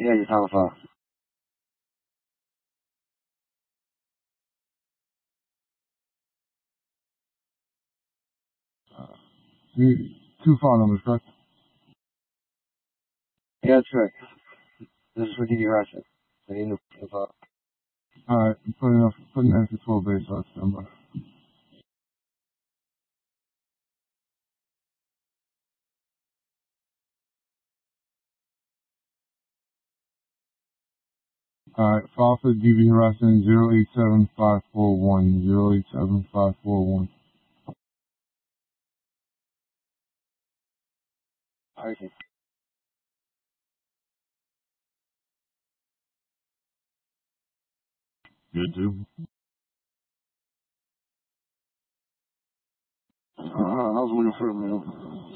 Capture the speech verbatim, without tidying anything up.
Yeah, just have a phone. You, two phone numbers, correct? Yeah, that's right. This is for D D Russian. I need the phone. Alright, put in, put in extra twelve base on this number. Alright, file for D V harassment zero eight seven five four one, zero eight seven five four one. Okay. Good too. Uh, I was looking for a mail.